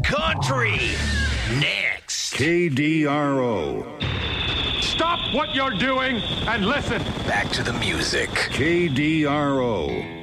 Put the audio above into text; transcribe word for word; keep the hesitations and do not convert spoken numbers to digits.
country. Next. K D R O. Stop what you're doing and listen. Back to the music. K D R O.